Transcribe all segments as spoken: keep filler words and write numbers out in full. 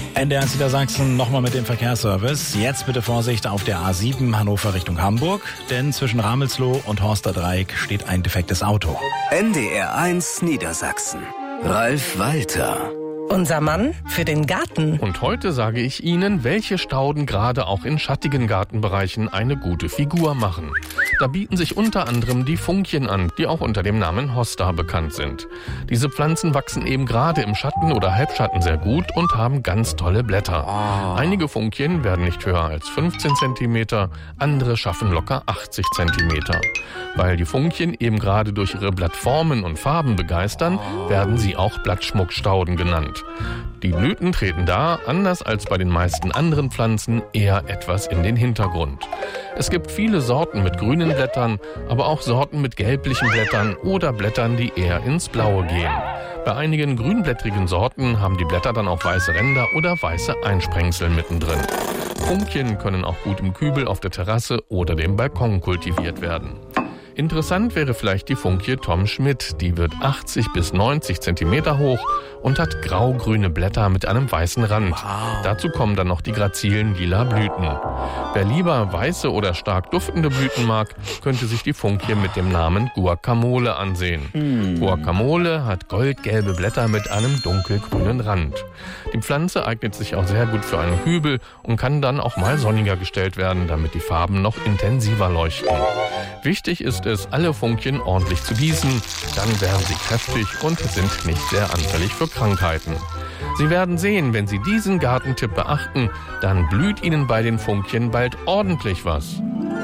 N D R Niedersachsen nochmal mit dem Verkehrsservice. Jetzt bitte Vorsicht auf der A sieben Hannover Richtung Hamburg, denn zwischen Ramelsloh und Horsterdreieck steht ein defektes Auto. N D R eins Niedersachsen. Ralf Walter. Unser Mann für den Garten. Und heute sage ich Ihnen, welche Stauden gerade auch in schattigen Gartenbereichen eine gute Figur machen. Da bieten sich unter anderem die Funkien an, die auch unter dem Namen Hosta bekannt sind. Diese Pflanzen wachsen eben gerade im Schatten oder Halbschatten sehr gut und haben ganz tolle Blätter. Oh. Einige Funkien werden nicht höher als fünfzehn Zentimeter, andere schaffen locker achtzig Zentimeter. Weil die Funkien eben gerade durch ihre Blattformen und Farben begeistern, werden sie auch Blattschmuckstauden genannt. Die Blüten treten da, anders als bei den meisten anderen Pflanzen, eher etwas in den Hintergrund. Es gibt viele Sorten mit grünen Blättern, aber auch Sorten mit gelblichen Blättern oder Blättern, die eher ins Blaue gehen. Bei einigen grünblättrigen Sorten haben die Blätter dann auch weiße Ränder oder weiße Einsprengsel mittendrin. Funkien können auch gut im Kübel auf der Terrasse oder dem Balkon kultiviert werden. Interessant wäre vielleicht die Funkie Tom Schmidt. Die wird achtzig bis neunzig Zentimeter hoch und hat grau-grüne Blätter mit einem weißen Rand. Wow. Dazu kommen dann noch die grazilen lila Blüten. Wer lieber weiße oder stark duftende Blüten mag, könnte sich die Funkie mit dem Namen Guacamole ansehen. Mm. Guacamole hat goldgelbe Blätter mit einem dunkelgrünen Rand. Die Pflanze eignet sich auch sehr gut für einen Kübel und kann dann auch mal sonniger gestellt werden, damit die Farben noch intensiver leuchten. Wichtig ist es, alle Funkien ordentlich zu gießen, dann werden sie kräftig und sind nicht sehr anfällig für Krankheiten. Sie werden sehen, wenn Sie diesen Gartentipp beachten, dann blüht Ihnen bei den Funkien bald ordentlich was.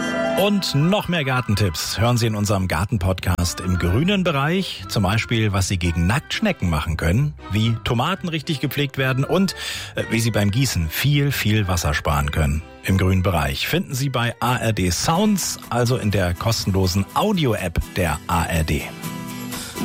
Und noch mehr Gartentipps hören Sie in unserem Gartenpodcast im grünen Bereich. Zum Beispiel, was Sie gegen Nacktschnecken machen können, wie Tomaten richtig gepflegt werden und äh, wie Sie beim Gießen viel, viel Wasser sparen können. Im grünen Bereich finden Sie bei A R D Sounds, also in der kostenlosen Audio-App der A R D.